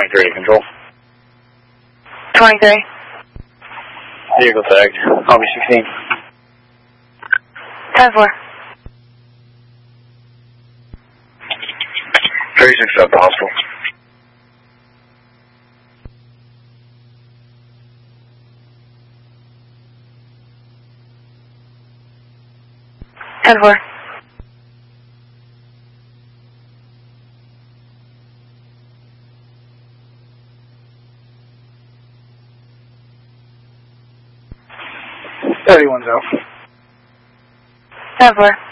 23 to control. 23. Vehicle tagged. I'll be 16. 10-4. 36 up to hospital. Ten four. Everyone's out. 10-4.